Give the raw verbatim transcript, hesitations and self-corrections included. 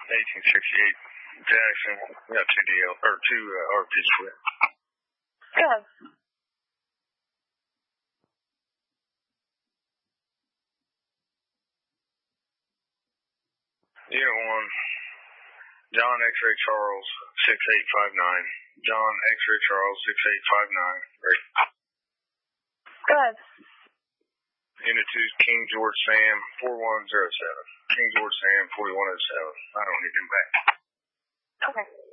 eighteen sixty-eight Jackson. We got two D L or two uh, R P split. Go ahead. Unit one, John X-Ray Charles six eight five nine. John X-Ray Charles six eight five nine. Right. Go ahead. Unit two, King George Sam four one zero seven. King George Sam forty-one oh seven. I don't need him back. Okay.